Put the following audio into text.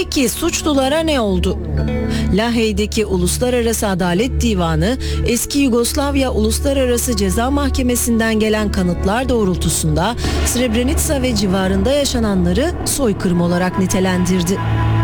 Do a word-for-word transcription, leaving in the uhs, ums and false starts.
Peki suçlulara ne oldu? Lahey'deki Uluslararası Adalet Divanı, eski Yugoslavya Uluslararası Ceza Mahkemesi'nden gelen kanıtlar doğrultusunda Srebrenica ve civarında yaşananları soykırım olarak nitelendirdi.